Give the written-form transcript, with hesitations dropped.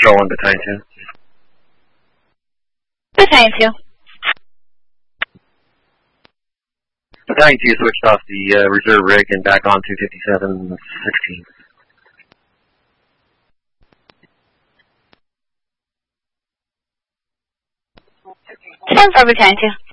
Control 1, Battalion 2. Battalion 2. Battalion 2 switched off the reserve rig and back on 257-16. 10-4, Battalion 2.